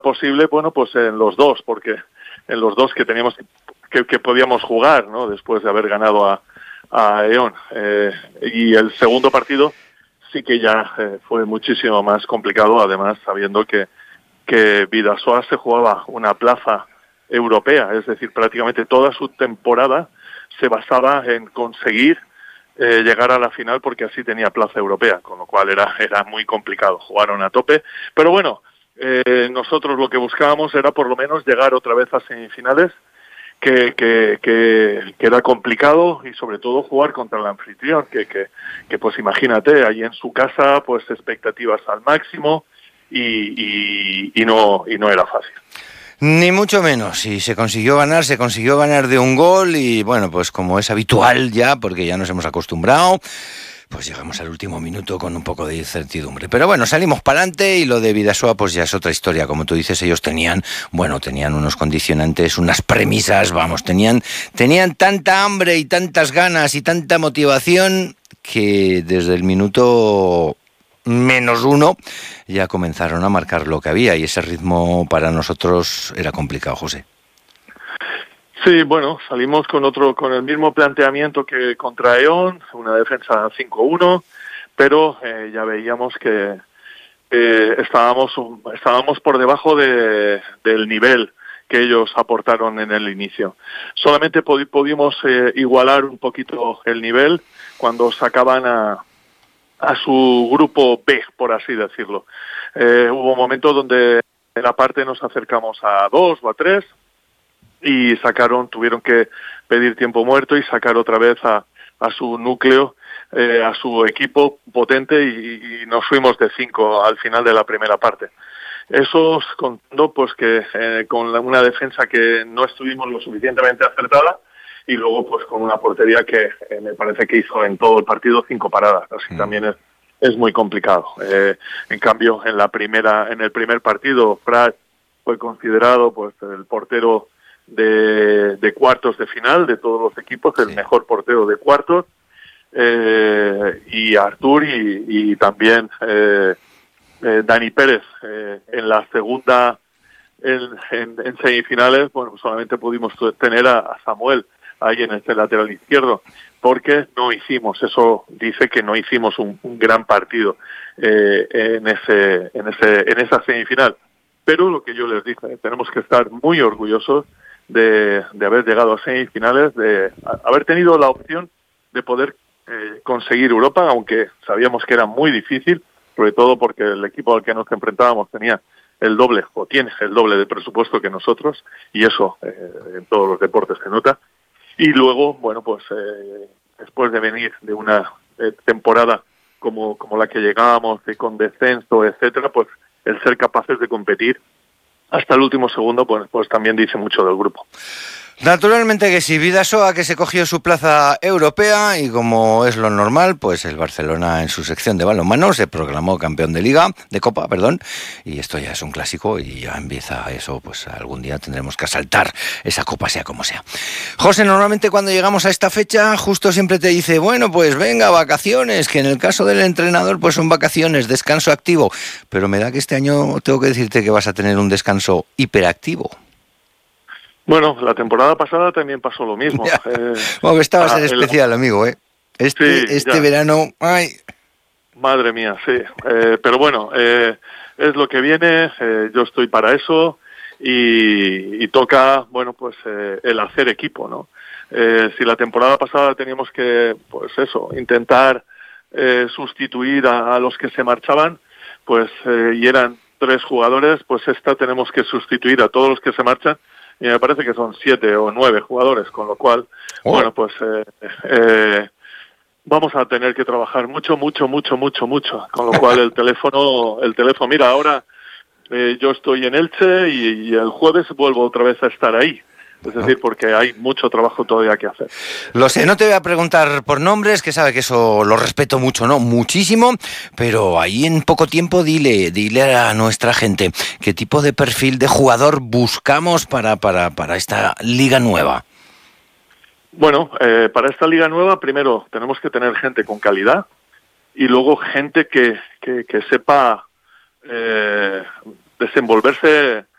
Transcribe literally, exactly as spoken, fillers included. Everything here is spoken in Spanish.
posible, bueno, pues en los dos, porque en los dos que teníamos que, que podíamos jugar, ¿no? Después de haber ganado a, a E O N. Eh, y el segundo partido sí que ya eh, fue muchísimo más complicado, además sabiendo que, que Bidasoa se jugaba una plaza europea, es decir, prácticamente toda su temporada se basaba en conseguir eh, llegar a la final porque así tenía plaza europea, con lo cual era, era muy complicado, jugaron a tope, pero bueno, eh, nosotros lo que buscábamos era por lo menos llegar otra vez a semifinales, que, que, que, que era complicado, y sobre todo jugar contra el anfitrión, que, que, que pues imagínate, ahí en su casa, pues expectativas al máximo, y, y, y no y no era fácil. Ni mucho menos, y se consiguió ganar, se consiguió ganar de un gol, y bueno, pues como es habitual ya, porque ya nos hemos acostumbrado, pues llegamos al último minuto con un poco de incertidumbre. Pero bueno, salimos para adelante, y lo de Bidasoa pues ya es otra historia. Como tú dices, ellos tenían, bueno, tenían unos condicionantes, unas premisas, vamos, tenían, tenían tanta hambre y tantas ganas y tanta motivación que desde el minuto menos uno ya comenzaron a marcar lo que había, y ese ritmo para nosotros era complicado, José. Sí, bueno, salimos con otro, con el mismo planteamiento que contra E O N, una defensa cinco uno, pero eh, ya veíamos que eh, estábamos estábamos por debajo de, del nivel que ellos aportaron en el inicio. Solamente pod- pudimos eh, igualar un poquito el nivel cuando sacaban a a su grupo B, por así decirlo. Eh, hubo momentos donde en la parte nos acercamos a dos o a tres, y sacaron, tuvieron que pedir tiempo muerto y sacar otra vez a, a su núcleo, eh, a su equipo potente, y, y nos fuimos de cinco al final de la primera parte. Eso contando pues que eh, con la, una defensa que no estuvimos lo suficientemente acertada, y luego pues con una portería que eh, me parece que hizo en todo el partido cinco paradas, así mm. también es, es muy complicado. Eh, en cambio, en la primera, en el primer partido, Prat fue considerado pues el portero de, de cuartos de final de todos los equipos, el sí. mejor portero de cuartos, eh, y Artur y, y también eh, eh, Dani Pérez eh, en la segunda, en, en, en semifinales, bueno, solamente pudimos tener a, a Samuel ahí en este lateral izquierdo, porque no hicimos, eso dice que no hicimos un, un gran partido eh, en ese, en ese, en esa semifinal. Pero lo que yo les dije, tenemos que estar muy orgullosos de, de haber llegado a semifinales, de a, haber tenido la opción de poder eh, conseguir Europa, aunque sabíamos que era muy difícil, sobre todo porque el equipo al que nos enfrentábamos tenía el doble, o tiene el doble de presupuesto que nosotros, y eso eh, en todos los deportes se nota. Y luego, bueno, pues eh, después de venir de una eh, temporada como, como la que llegábamos, de con descenso, etcétera, pues el ser capaces de competir hasta el último segundo, pues, pues también dice mucho del grupo. Naturalmente que sí, Bidasoa, que se cogió su plaza europea, y como es lo normal, pues el Barcelona en su sección de balonmano se proclamó campeón de Liga, de Copa, perdón, y esto ya es un clásico, y ya empieza eso, pues algún día tendremos que asaltar esa Copa, sea como sea. José, normalmente cuando llegamos a esta fecha, justo siempre te dice, bueno, pues venga, vacaciones, que en el caso del entrenador, pues son vacaciones, descanso activo, pero me da que este año tengo que decirte que vas a tener un descanso hiperactivo. Bueno, la temporada pasada también pasó lo mismo. Eh, bueno, esta va a ser especial, el... amigo, ¿eh? Este, sí, este verano, ay. Madre mía, sí. Eh, pero bueno, eh, es lo que viene, eh, yo estoy para eso, y, y toca, bueno, pues eh, el hacer equipo, ¿no? Eh, si la temporada pasada teníamos que, pues eso, intentar eh, sustituir a, a los que se marchaban, pues, eh, y eran tres jugadores, pues esta tenemos que sustituir a todos los que se marchan, y me parece que son siete o nueve jugadores, con lo cual, oh. bueno, pues eh, eh, vamos a tener que trabajar mucho, mucho, mucho, mucho, mucho, con lo cual el teléfono, el teléfono, mira, ahora eh, yo estoy en Elche, y, y el jueves vuelvo otra vez a estar ahí. Es decir, porque hay mucho trabajo todavía que hacer. Lo sé, no te voy a preguntar por nombres, que sabe que eso lo respeto mucho, ¿no? Muchísimo, pero ahí en poco tiempo dile, dile a nuestra gente qué tipo de perfil de jugador buscamos para, para, para esta liga nueva. Bueno, eh, para esta liga nueva, primero tenemos que tener gente con calidad, y luego gente que, que, que sepa eh, desenvolverse